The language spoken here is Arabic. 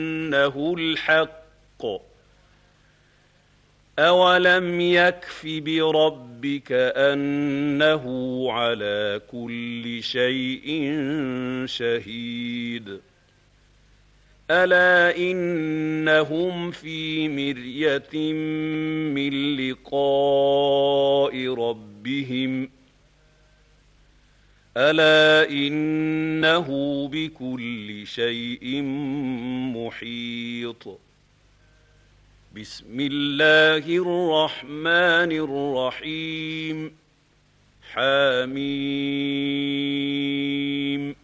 أنه الحق أولم يكف بربك أنه على كل شيء شهيد ألا إنهم في مرية من لقاء ربهم ألا إنه بكل شيء محيط بسم الله الرحمن الرحيم حميم